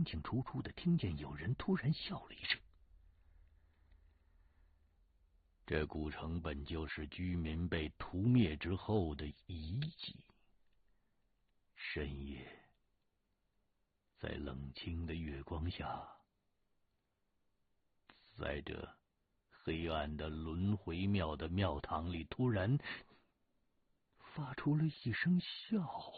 清楚楚的听见有人突然笑了一声。这古城本就是居民被屠灭之后的遗迹。深夜，在冷清的月光下，在这黑暗的轮回庙的庙堂里，突然发出了一声笑。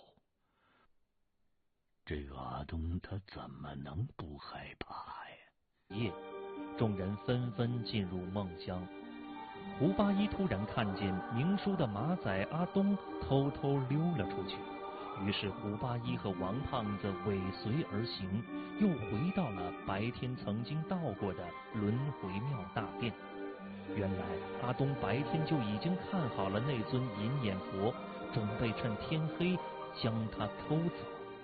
这个阿东他怎么能不害怕呀？ 夜，众人纷纷进入梦乡。胡八一突然看见明叔的马仔阿东偷偷溜了出去，于是胡八一和王胖子尾随而行，又回到了白天曾经到过的轮回庙大殿。原来阿东白天就已经看好了那尊银眼佛，准备趁天黑将它偷走。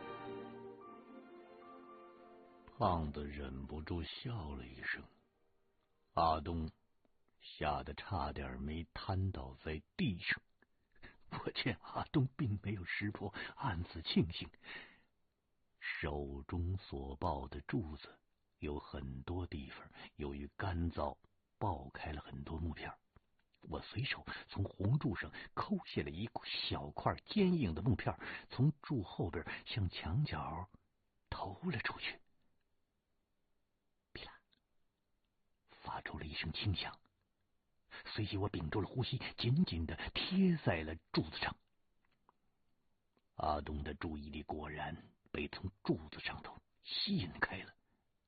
胖子忍不住笑了一声，阿东吓得差点没瘫倒在地上。我见阿东并没有识破，暗自庆幸。手中所抱的柱子有很多地方由于干燥爆开了很多木片，我随手从红柱上抠下了一小块坚硬的木片，从柱后边向墙角投了出去。噼啦，发出了一声轻响，随即我屏住了呼吸，紧紧的贴在了柱子上。阿东的注意力果然被从柱子上头吸引开了，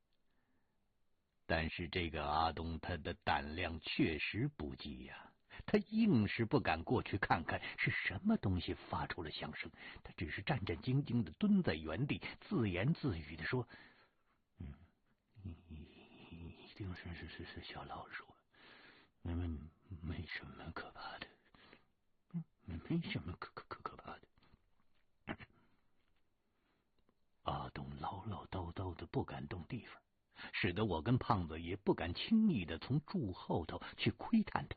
但是这个阿东他的胆量确实不济呀，他硬是不敢过去看看是什么东西发出了响声，他只是战战兢兢的蹲在原地，自言自语的说：“一定是小老鼠，没什么可怕的，没什么可怕的。”阿东唠唠叨叨的不敢动地方，使得我跟胖子也不敢轻易的从柱后头去窥探他。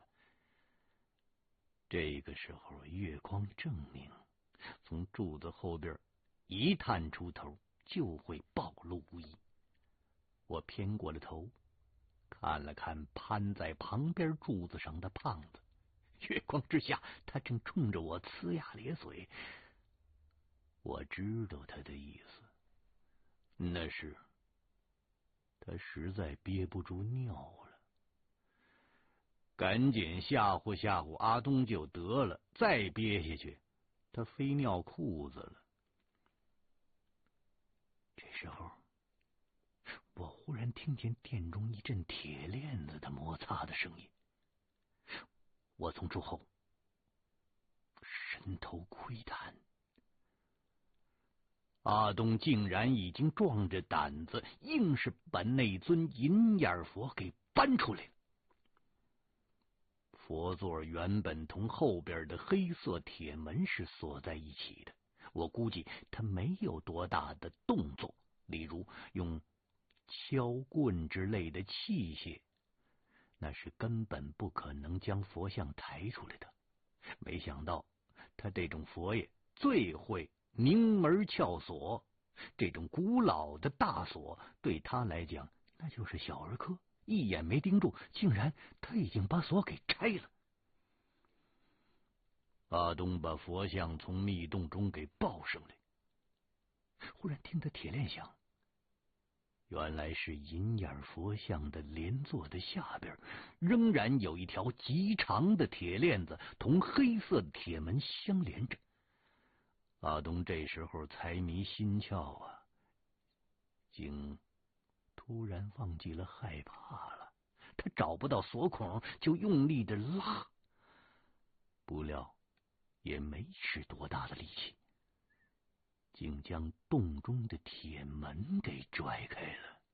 这个时候月光正明，从柱子后边一探出头就会暴露无遗。我偏过了头，看了看攀在旁边柱子上的胖子，月光之下他正冲着我呲牙咧嘴。我知道他的意思，那是他实在憋不住尿了，赶紧吓唬吓唬阿东就得了，再憋下去他非尿裤子了。这时候我忽然听见殿中一阵铁链子的摩擦的声音，我从柱后伸头窥探，阿东竟然已经壮着胆子，硬是把那尊银眼佛给搬出来了。佛座原本同后边的黑色铁门是锁在一起的，我估计他没有多大的动作，例如用敲棍之类的器械，那是根本不可能将佛像抬出来的。没想到他这种佛爷最会拧门撬锁，这种古老的大锁对他来讲那就是小儿科，一眼没盯住，竟然他已经把锁给拆了。阿东把佛像从密洞中给抱上来，忽然听得铁链响，原来是银眼佛像的莲座的下边仍然有一条极长的铁链子同黑色的铁门相连着。阿东这时候财迷心窍啊，竟突然忘记了害怕了，他找不到锁孔，就用力的拉，不料也没使多大的力气，竟将洞中的铁门给拽开了。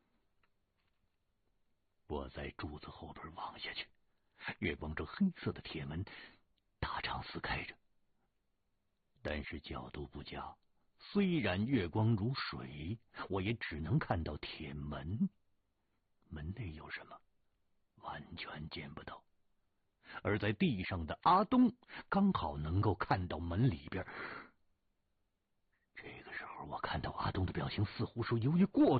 我在柱子后边望下去，月光中黑色的铁门大敞四开着，但是角度不佳，虽然月光如水，我也只能看到铁门，门内有什么完全见不到。而在地上的阿东刚好能够看到门里边。这个时候我看到阿东的表情似乎是由于过